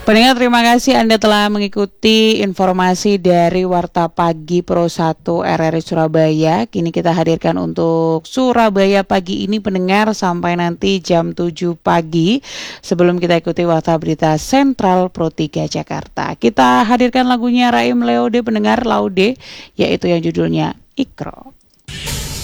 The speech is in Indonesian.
Pendengar, terima kasih Anda telah mengikuti informasi dari Warta Pagi Pro 1 RRI Surabaya. Kini kita hadirkan untuk Surabaya pagi ini, pendengar, sampai nanti jam 7 pagi. Sebelum kita ikuti Warta Berita Sentral Pro 3 Jakarta, kita hadirkan lagunya Raim Leode, pendengar, Laude, yaitu yang judulnya Ikro.